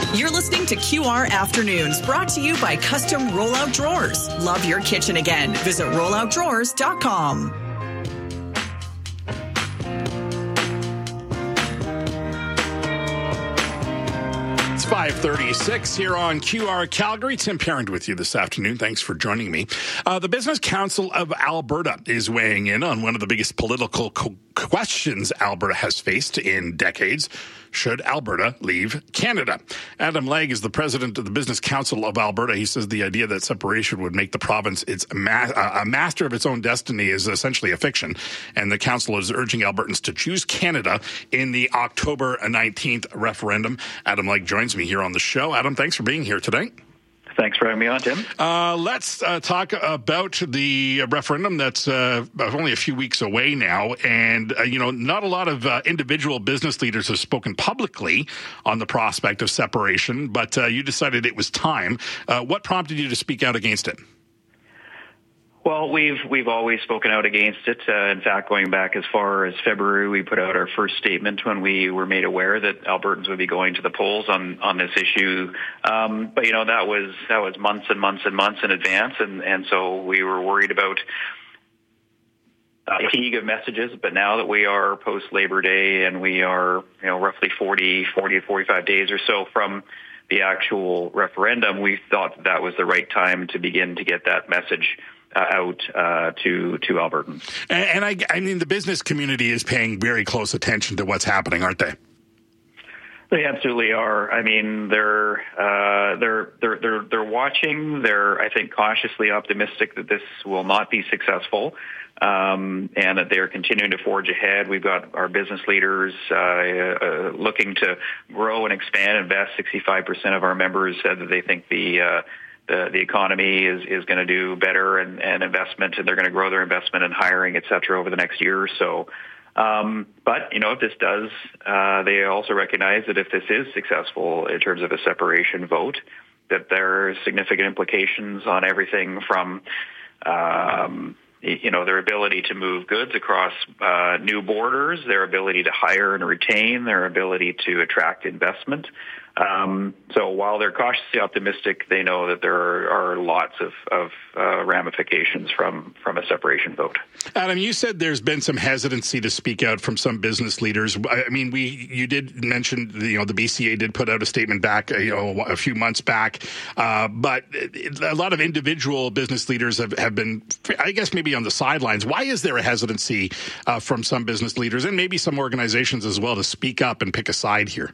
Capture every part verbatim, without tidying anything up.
You're listening to Q R Afternoons, brought to you by Custom Rollout Drawers. Love your kitchen again. Visit rollout drawers dot com. five thirty-six here on Q R Calgary. Tim Parent with you this afternoon. Thanks for joining me. Uh, the Business Council of Alberta is weighing in on one of the biggest political co- questions Alberta has faced in decades. Should Alberta leave Canada? Adam Legge is the president of the Business Council of Alberta. He says the idea that separation would make the province its ma- a master of its own destiny is essentially a fiction. And the council is urging Albertans to choose Canada in the October nineteenth referendum. Adam Legge joins me here on the show. Adam, thanks for being here today. Thanks for having me on, Tim. Uh, let's uh, talk about the referendum that's uh, only a few weeks away now. And, uh, you know, not a lot of uh, individual business leaders have spoken publicly on the prospect of separation, but uh, you decided it was time. Uh, what prompted you to speak out against it? Well, we've we've always spoken out against it. Uh, in fact, going back as far as February, we put out our first statement when we were made aware that Albertans would be going to the polls on, on this issue. Um, but you know that was that was months and months and months in advance, and, and so we were worried about uh, fatigue of messages. But now that we are post Labor Day and we are you know roughly forty, forty to forty-five days or so from the actual referendum, we thought that, that was the right time to begin to get that message Uh, out uh, to to Albertans. And, and I, I mean, the business community is paying very close attention to what's happening, aren't they? They absolutely are. I mean, they're uh, they're they're they're they're watching. They're, I think, cautiously optimistic that this will not be successful, um, and that they are continuing to forge ahead. We've got our business leaders uh, uh, looking to grow and expand, invest. sixty-five percent of our members said that they think the uh, The, the economy is, is going to do better and, and investment, and they're going to grow their investment in hiring, et cetera, over the next year or so. Um, but, you know, if this does, uh, they also recognize that if this is successful in terms of a separation vote, that there are significant implications on everything from, um, you know, their ability to move goods across uh, new borders, their ability to hire and retain, their ability to attract investment. Um, so while they're cautiously optimistic, they know that there are, are lots of, of uh, ramifications from, from a separation vote. Adam, you said there's been some hesitancy to speak out from some business leaders. I mean, we you did mention, you know, the B C A did put out a statement back, you know, a few months back, uh, but a lot of individual business leaders have, have been, I guess, maybe on the sidelines. Why is there a hesitancy uh, from some business leaders and maybe some organizations as well to speak up and pick a side here?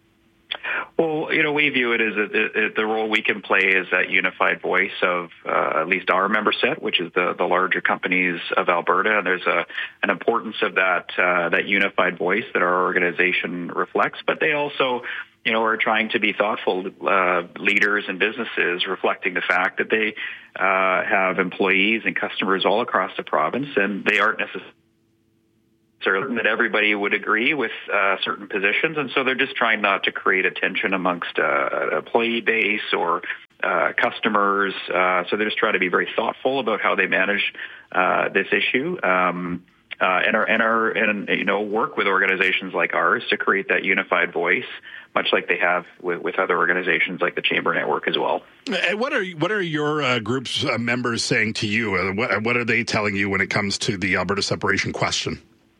Well, you know, we view it as a, a, the role we can play as that unified voice of uh, at least our member set, which is the, the larger companies of Alberta. And there's a, an importance of that uh, that unified voice that our organization reflects. But they also, you know, are trying to be thoughtful uh, leaders and businesses, reflecting the fact that they uh, have employees and customers all across the province, and they aren't necessarily certain that everybody would agree with uh, certain positions, and so they're just trying not to create a tension amongst uh, employee base or uh, customers. Uh, so they're just trying to be very thoughtful about how they manage uh, this issue, um, uh, and our and our and you know work with organizations like ours to create that unified voice, much like they have with, with other organizations like the Chamber Network as well. And what are what are your uh, group's uh, members saying to you? Uh, what, what are they telling you when it comes to the Alberta separation question?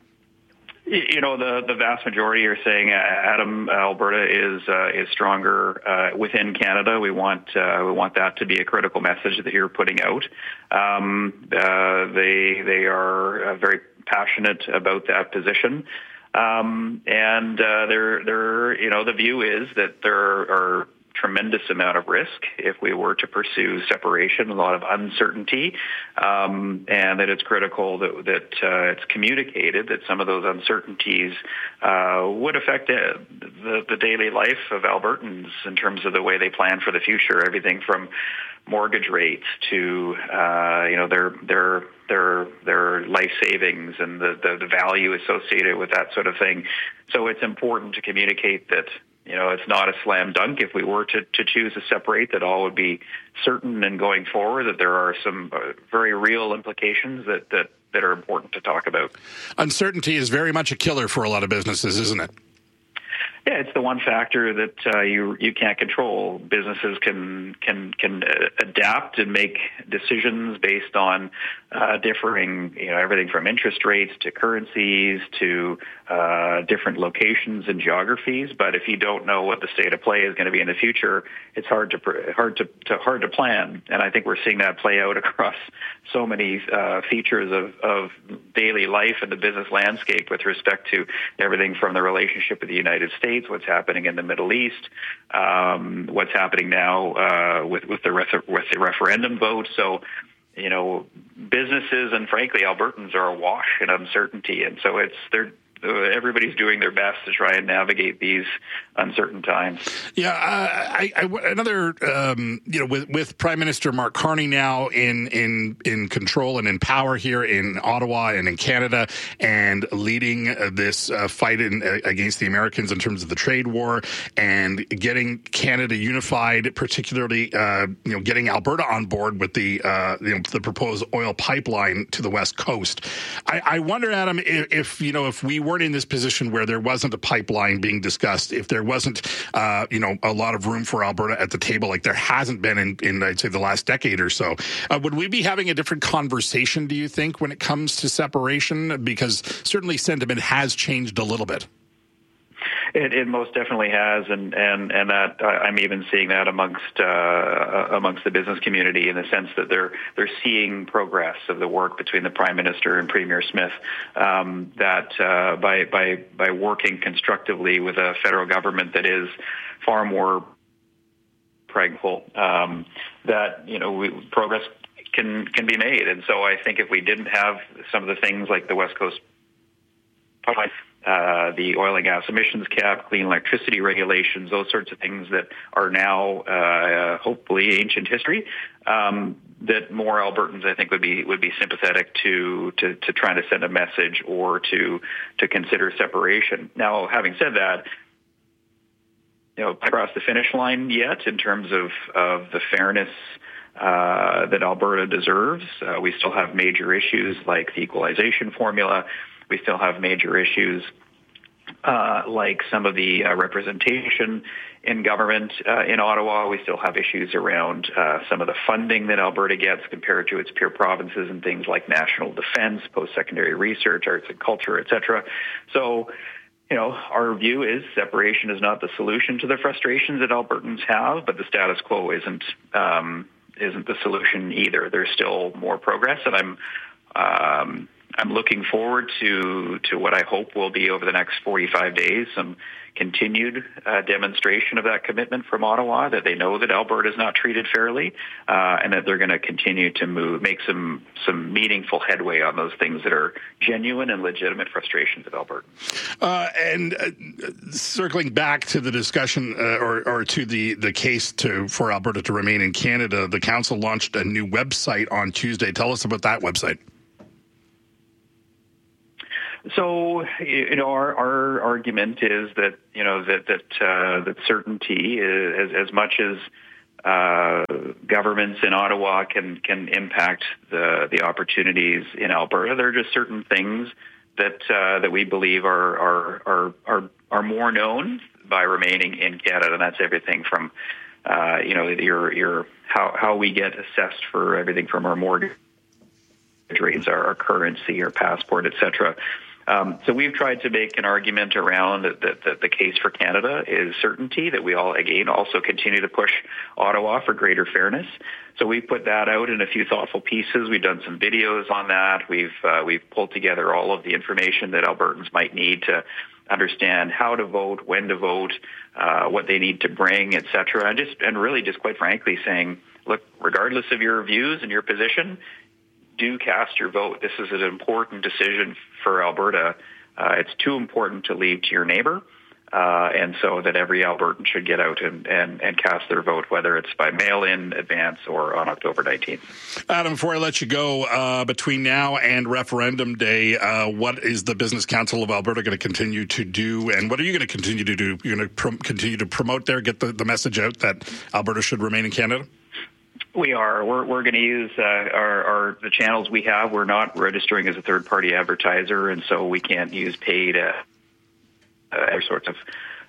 You know, the, the vast majority are saying, uh, Adam, Alberta is uh, is stronger uh, within Canada. We want uh, we want that to be a critical message that you're putting out. Um, uh, they they are uh, very passionate about that position, um, and uh, they're they're you know the view is that there are tremendous amount of risk if we were to pursue separation, a lot of uncertainty, um, and that it's critical that, that uh, it's communicated that some of those uncertainties uh, would affect uh, the, the daily life of Albertans in terms of the way they plan for the future, everything from mortgage rates to uh, you know their their their their life savings and the, the, the value associated with that sort of thing. So it's important to communicate that, you know, it's not a slam dunk if we were to, to choose to separate, that all would be certain and going forward, that there are some uh, very real implications that, that, that are important to talk about. Uncertainty is very much a killer for a lot of businesses, isn't it? Yeah, it's the one factor that uh, you you can't control. Businesses can can can uh, adapt and make decisions based on uh, differing, you know, everything from interest rates to currencies to uh, different locations and geographies. But if you don't know what the state of play is going to be in the future, it's hard to hard to, to hard to plan. And I think we're seeing that play out across so many uh, features of, of daily life and the business landscape with respect to everything from the relationship with the United States, what's happening in the Middle East, um, what's happening now uh, with with the ref- with the referendum vote. So, you know, businesses and frankly Albertans are awash in uncertainty, and so it's they're. Everybody's doing their best to try and navigate these uncertain times. Yeah, uh, I, I, another, um, you know, with, with Prime Minister Mark Carney now in, in in control and in power here in Ottawa and in Canada, and leading uh, this uh, fight in, uh, against the Americans in terms of the trade war, and getting Canada unified, particularly, uh, you know, getting Alberta on board with the uh, you know, the proposed oil pipeline to the West Coast. I, I wonder, Adam, if, if you know, if we were in this position where there wasn't a pipeline being discussed, if there wasn't, uh, you know, a lot of room for Alberta at the table, like there hasn't been in, in I'd say, the last decade or so, uh, would we be having a different conversation, do you think, when it comes to separation? Because certainly sentiment has changed a little bit. It, it most definitely has, and and and that I'm even seeing that amongst uh, amongst the business community in the sense that they're they're seeing progress of the work between the Prime Minister and Premier Smith. Um, that uh, by by by working constructively with a federal government that is far more pragmatic, um, that you know we, progress can can be made. And so I think if we didn't have some of the things like the West Coast pipeline, Uh, the oil and gas emissions cap, clean electricity regulations, those sorts of things that are now uh, hopefully ancient history, um, that more Albertans, I think, would be would be sympathetic to, to to trying to send a message or to to consider separation. Now, having said that, you know, across the finish line yet in terms of, of the fairness uh, that Alberta deserves. Uh, we still have major issues like the equalization formula. We still have major issues uh, like some of the uh, representation in government uh, in Ottawa. We still have issues around uh, some of the funding that Alberta gets compared to its peer provinces and things like national defense, post-secondary research, arts and culture, et cetera. So, you know, our view is separation is not the solution to the frustrations that Albertans have, but the status quo isn't um, isn't the solution either. There's still more progress, and I'm um, I'm looking forward to to what I hope will be over the next forty-five days some continued uh, demonstration of that commitment from Ottawa, that they know that Alberta is not treated fairly, uh, and that they're going to continue to move, make some some meaningful headway on those things that are genuine and legitimate frustrations of Alberta. Uh, and uh, circling back to the discussion uh, or, or to the, the case to for Alberta to remain in Canada, the council launched a new website on Tuesday. Tell us about that website. So, you know, our, our argument is that, you know, that that uh, that certainty, is, as, as much as uh, governments in Ottawa can can impact the the opportunities in Alberta, there are just certain things that uh, that we believe are are are are are more known by remaining in Canada, and that's everything from, uh, you know, your your how how we get assessed for everything from our mortgage rates, our, our currency, our passport, et cetera. Um, so we've tried to make an argument around that, that, that the case for Canada is certainty, that we all, again, also continue to push Ottawa for greater fairness. So we've put that out in a few thoughtful pieces. We've done some videos on that. We've uh, we've pulled together all of the information that Albertans might need to understand how to vote, when to vote, uh, what they need to bring, et cetera. And just and really just quite frankly saying, look, regardless of your views and your position, do cast your vote. This is an important decision for Alberta. Uh, it's too important to leave to your neighbor, uh, and so that every Albertan should get out and, and, and cast their vote, whether it's by mail-in, advance, or on October nineteenth. Adam, before I let you go, uh, between now and referendum day, uh, what is the Business Council of Alberta going to continue to do, and what are you going to continue to do? You're going to prom- continue to promote there, get the, the message out that Alberta should remain in Canada? We are. We're, we're going to use uh, our, our the channels we have. We're not registering as a third-party advertiser, and so we can't use paid uh, uh, sorts of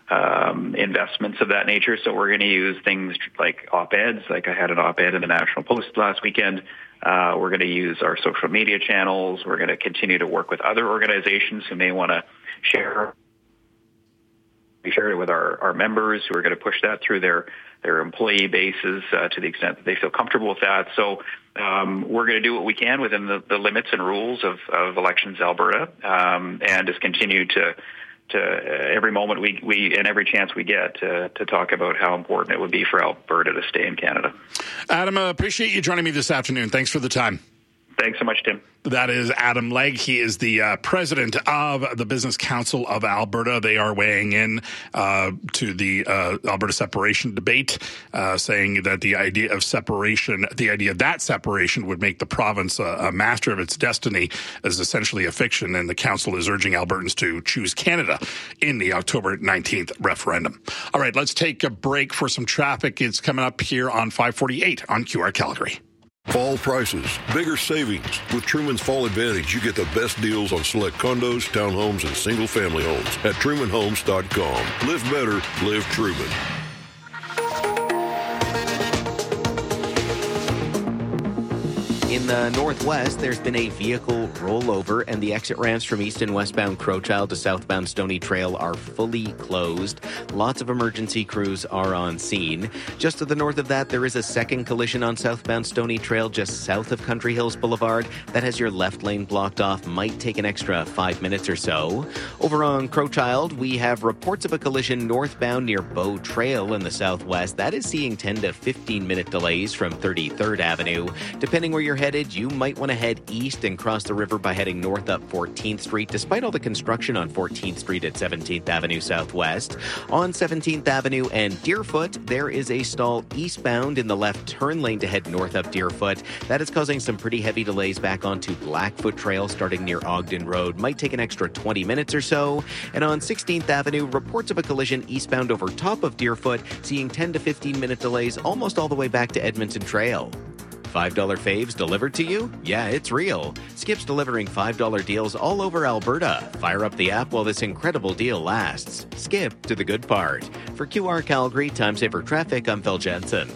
um, investments of that nature. So we're going to use things like op-eds. Like I had an op-ed in the National Post last weekend. Uh, we're going to use our social media channels. We're going to continue to work with other organizations who may want to share. We share it with our, our members who are going to push that through their, their employee bases uh, to the extent that they feel comfortable with that. So um, we're going to do what we can within the, the limits and rules of, of Elections Alberta, um, and just continue to to uh, every moment we, we and every chance we get to, to talk about how important it would be for Alberta to stay in Canada. Adam, I appreciate you joining me this afternoon. Thanks for the time. Thanks so much, Tim. That is Adam Legge. He is the uh, president of the Business Council of Alberta. They are weighing in uh, to the uh, Alberta separation debate, uh, saying that the idea of separation, the idea that separation would make the province a, a master of its destiny is essentially a fiction, and the council is urging Albertans to choose Canada in the October nineteenth referendum. All right, let's take a break for some traffic. It's coming up here on five forty-eight on Q R Calgary. Fall prices, bigger savings. With Truman's Fall Advantage, you get the best deals on select condos, townhomes, and single-family homes at Truman Homes dot com. Live better, live Truman. In the Northwest, there's been a vehicle rollover, and the exit ramps from east and westbound Crowchild to southbound Stony Trail are fully closed. Lots of emergency crews are on scene. Just to the north of that, there is a second collision on southbound Stony Trail just south of Country Hills Boulevard. That has your left lane blocked off. Might take an extra five minutes or so. Over on Crowchild, we have reports of a collision northbound near Bow Trail in the southwest. That is seeing ten to fifteen minute delays from thirty-third Avenue. Depending where you're headed, you might want to head east and cross the river by heading north up fourteenth Street, despite all the construction on fourteenth Street at seventeenth Avenue Southwest. On seventeenth Avenue and Deerfoot, there is a stall eastbound in the left turn lane to head north up Deerfoot. That is causing some pretty heavy delays back onto Blackfoot Trail starting near Ogden Road. Might take an extra twenty minutes or so. And on sixteenth Avenue, reports of a collision eastbound over top of Deerfoot, seeing ten to fifteen minute delays almost all the way back to Edmonton Trail. five dollar faves delivered to you? Yeah, it's real. Skip's delivering five dollar deals all over Alberta. Fire up the app while this incredible deal lasts. Skip to the good part. For Q R Calgary, Time Saver Traffic, I'm Phil Jensen.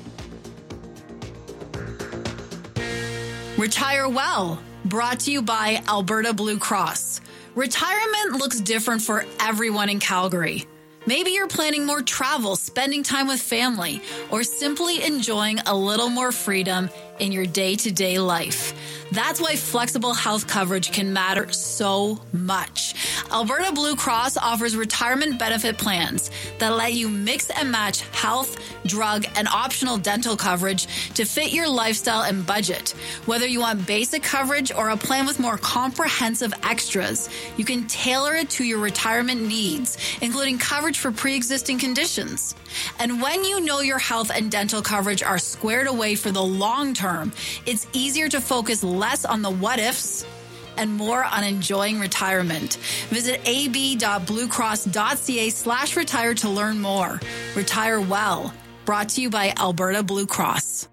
Retire well. Brought to you by Alberta Blue Cross. Retirement looks different for everyone in Calgary. Maybe you're planning more travel, spending time with family, or simply enjoying a little more freedom in your day-to-day life. That's why flexible health coverage can matter so much. Alberta Blue Cross offers retirement benefit plans that let you mix and match health, drug, and optional dental coverage to fit your lifestyle and budget. Whether you want basic coverage or a plan with more comprehensive extras, you can tailor it to your retirement needs, including coverage for pre-existing conditions. And when you know your health and dental coverage are squared away for the long term, it's easier to focus less on the what-ifs and more on enjoying retirement. Visit ab.bluecross.ca slash retire to learn more. Retire well. Brought to you by Alberta Blue Cross.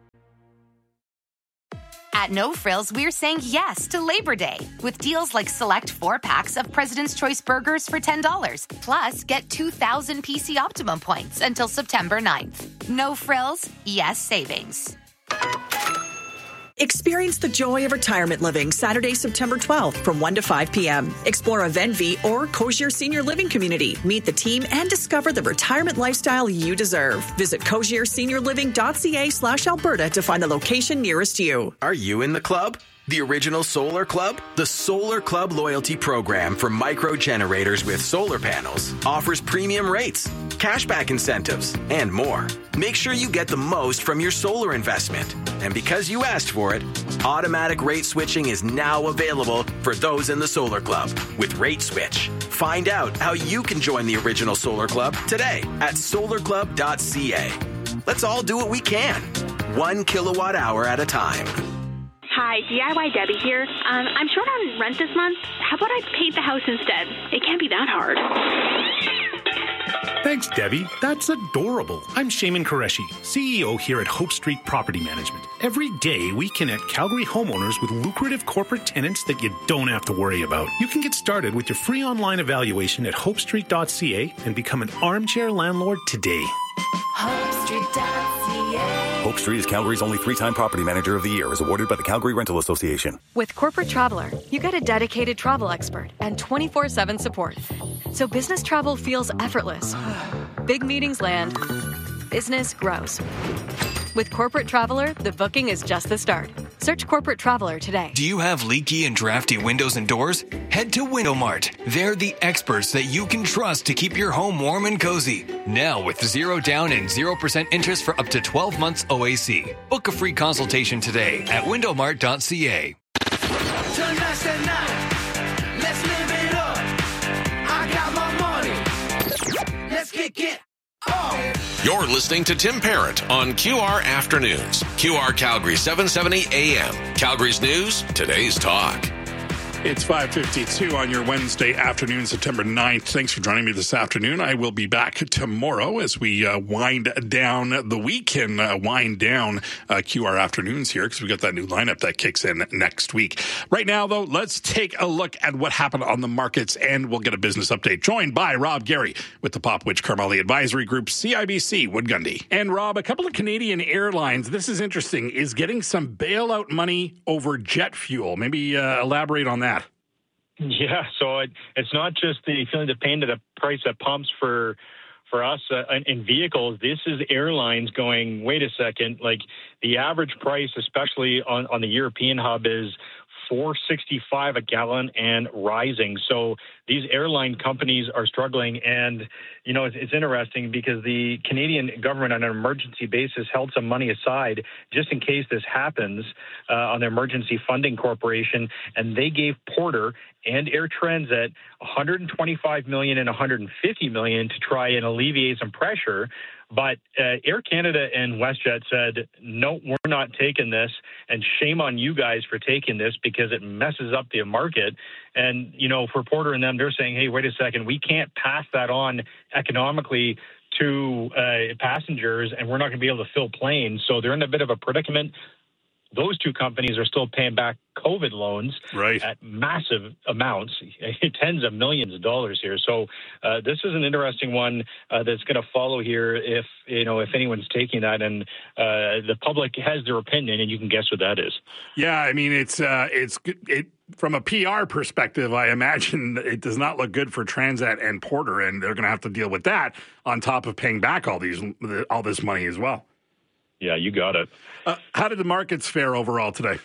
At No Frills, we're saying yes to Labor Day with deals like select four packs of President's Choice burgers for ten dollars. Plus, get two thousand P C Optimum points until September ninth. No Frills, yes savings. Experience the joy of retirement living Saturday, September twelfth from one to five p.m. Explore a Venvi or Cozier Senior Living community. Meet the team and discover the retirement lifestyle you deserve. Visit cozierseniorliving.ca slash Alberta to find the location nearest you. Are you in the club? The original Solar Club? The Solar Club loyalty program for micro generators with solar panels offers premium rates, cashback incentives, and more. Make sure you get the most from your solar investment. And because you asked for it, automatic rate switching is now available for those in the Solar Club with Rate Switch. Find out how you can join the original Solar Club today at solar club dot c a. Let's all do what we can, one kilowatt hour at a time. Hi, D I Y Debbie here. Um, I'm short on rent this month. How about I paint the house instead? It can't be that hard. Thanks, Debbie. That's adorable. I'm Shaman Qureshi, C E O here at Hope Street Property Management. Every day, we connect Calgary homeowners with lucrative corporate tenants that you don't have to worry about. You can get started with your free online evaluation at hope street dot c a and become an armchair landlord today. hope street dot c a Hope Street is Calgary's only three-time property manager of the year, as awarded by the Calgary Rental Association. With Corporate Traveler, you get a dedicated travel expert and twenty-four seven support. So business travel feels effortless. Big meetings land. Business grows. With Corporate Traveler, the booking is just the start. Search Corporate Traveler today. Do you have leaky and drafty windows and doors? Head to Window Mart. They're the experts that you can trust to keep your home warm and cozy. Now with zero down and zero percent interest for up to twelve months O A C. Book a free consultation today at window mart dot c a. Tonight's the night. Let's live it up. I got my money. Let's kick it off. You're listening to Tim Parent on Q R Afternoons. Q R Calgary seven seventy A M. Calgary's News, today's talk. It's five fifty-two on your Wednesday afternoon, September ninth. Thanks for joining me this afternoon. I will be back tomorrow as we uh, wind down the week and uh, wind down uh, Q R Afternoons here because we got that new lineup that kicks in next week. Right now, though, let's take a look at what happened on the markets and we'll get a business update. Joined by Rob Gary with the Popwich Karmali Advisory Group, C I B C Wood Gundy. And Rob, a couple of Canadian airlines, this is interesting, is getting some bailout money over jet fuel. Maybe uh, elaborate on that. Yeah, so it, it's not just the feeling the pain to the price at pumps for for us uh, in vehicles. This is airlines going, wait a second, like the average price, especially on, on the European hub, is four sixty-five a gallon and rising. So these airline companies are struggling. And, you know, it's, it's interesting because the Canadian government on an emergency basis held some money aside just in case this happens uh, on the Emergency Funding Corporation. And they gave Porter and Air Transat one hundred twenty-five million dollars and one hundred fifty million dollars to try and alleviate some pressure. But uh, Air Canada and WestJet said, no, we're not taking this, and shame on you guys for taking this because it messes up the market. And, you know, for Porter and them, they're saying, hey, wait a second, we can't pass that on economically to uh, passengers, and we're not going to be able to fill planes. So they're in a bit of a predicament. Those two companies are still paying back COVID loans right. at massive amounts, tens of millions of dollars here. So uh, this is an interesting one uh, that's going to follow here if, you know, if anyone's taking that. And uh, the public has their opinion, and you can guess what that is. Yeah, I mean, it's uh, it's it from a P R perspective, I imagine it does not look good for Transat and Porter, and they're going to have to deal with that on top of paying back all these all this money as well. Yeah, you got it. Uh, how did the markets fare overall today?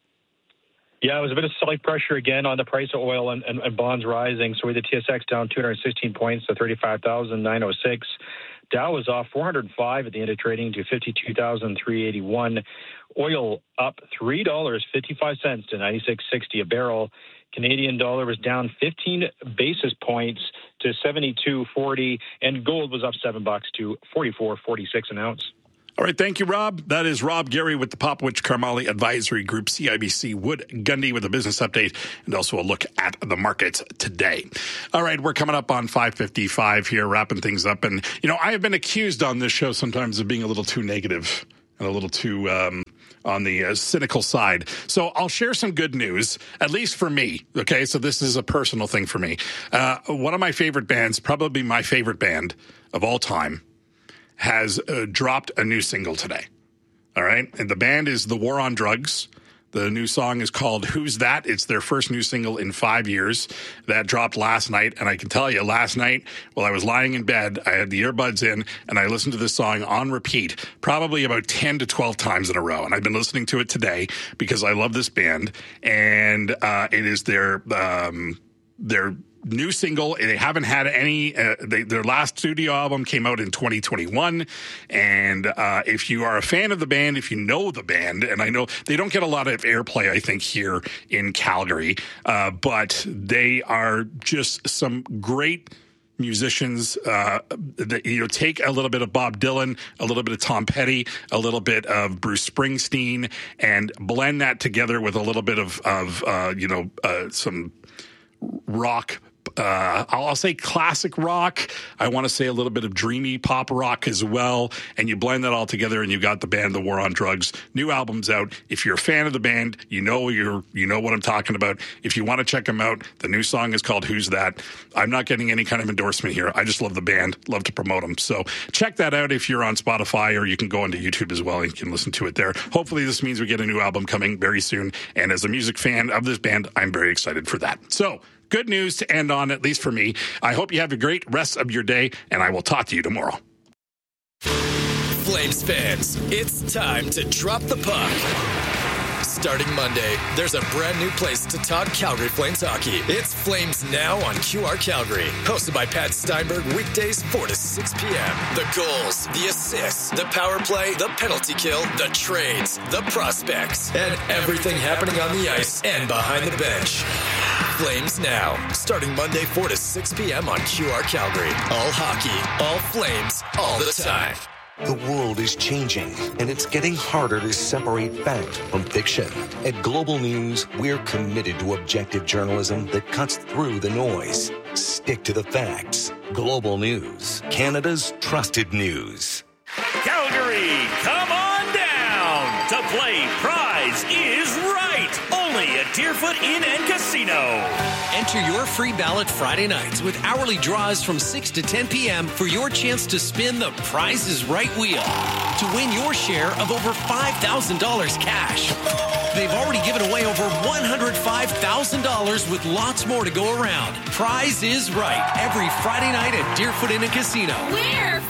Yeah, it was a bit of slight pressure again on the price of oil and, and, and bonds rising. So we had the T S X down two hundred sixteen points to thirty-five thousand nine hundred six. Dow was off four hundred five at the end of trading to fifty-two thousand three hundred eighty-one. Oil up three dollars and fifty-five cents to ninety-six sixty a barrel. Canadian dollar was down fifteen basis points to seventy-two forty, and gold was up seven bucks to forty-four forty-six an ounce. All right, thank you, Rob. That is Rob Gary with the Popwich Karmali Advisory Group, C I B C Wood Gundy with a business update and also a look at the markets today. All right, we're coming up on five fifty-five here, wrapping things up. And, you know, I have been accused on this show sometimes of being a little too negative and a little too um, on the uh, cynical side. So I'll share some good news, at least for me. Okay, so this is a personal thing for me. Uh, one of my favorite bands, probably my favorite band of all time, has uh, dropped a new single today. All right. And the band is The War on Drugs. The new song is called Who's That? It's their first new single in five years. That dropped last night. And I can tell you, last night, while I was lying in bed, I had the earbuds in and I listened to this song on repeat, probably about ten to twelve times in a row. And I've been listening to it today because I love this band. And uh, it is their, um, their, new single. They haven't had any, uh, they, their last studio album came out in twenty twenty-one. And uh, if you are a fan of the band, if you know the band, and I know they don't get a lot of airplay, I think, here in Calgary, uh, but they are just some great musicians uh, that, you know, take a little bit of Bob Dylan, a little bit of Tom Petty, a little bit of Bruce Springsteen, and blend that together with a little bit of, of uh, you know, uh, some rock uh, I'll, I'll say classic rock. I want to say a little bit of dreamy pop rock as well. And you blend that all together and you got the band The War on Drugs. New album's out. If you're a fan of the band, you know you're you know what I'm talking about. If you want to check them out, the new song is called Who's That? I'm not getting any kind of endorsement here. I just love the band, love to promote them. So check that out if you're on Spotify, or you can go onto YouTube as well and you can listen to it there. Hopefully this means we get a new album coming very soon. And as a music fan of this band, I'm very excited for that. So good news to end on, at least for me. I hope you have a great rest of your day, and I will talk to you tomorrow. Flames fans, it's time to drop the puck. Starting Monday, there's a brand new place to talk Calgary Flames hockey. It's Flames Now on Q R Calgary. Hosted by Pat Steinberg, weekdays four to six p.m. The goals, the assists, the power play, the penalty kill, the trades, the prospects, and everything happening on the ice and behind the bench. Flames Now, starting Monday four to six p.m. on Q R Calgary. All hockey, all Flames, all the time. The world is changing, and it's getting harder to separate fact from fiction. At Global News, we're committed to objective journalism that cuts through the noise. Stick to the facts. Global News, Canada's trusted news. Calgary, come on down to play Prize is Right, only at Deerfoot Inn and Casino. Enter your free ballot Friday nights with hourly draws from six to ten p.m. for your chance to spin the Prize is Right wheel to win your share of over five thousand dollars cash. They've already given away over one hundred five thousand dollars with lots more to go around. Prize is Right every Friday night at Deerfoot Inn and Casino. We're